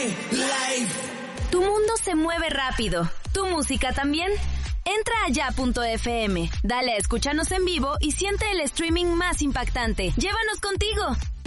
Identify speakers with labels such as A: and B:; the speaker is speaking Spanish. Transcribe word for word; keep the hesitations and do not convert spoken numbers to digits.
A: Live.
B: Tu mundo se mueve rápido. ¿Tu música también? Entra a ya punto efe eme, dale a escúchanos en vivo y siente el streaming más impactante. ¡Llévanos contigo!